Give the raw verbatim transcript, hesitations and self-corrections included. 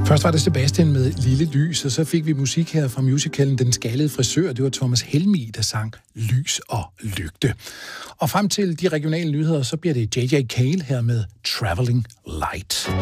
Først var det Sebastian med Lille Lys, og så fik vi musik her fra musicalen Den Skaldede Frisør. Det var Thomas Helmig, der sang Lys og Lygte. Og frem til de regionale nyheder, så bliver det J J Cale her med Traveling Light.